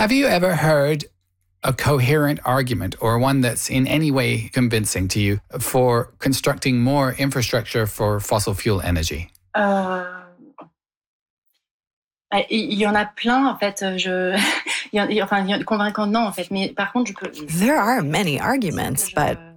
Have you ever heard a coherent argument or one that's in any way convincing to you for constructing more infrastructure for fossil fuel energy? Il y en a plein, en fait. Convaincant, non, en fait. Mais par contre, There are many arguments, but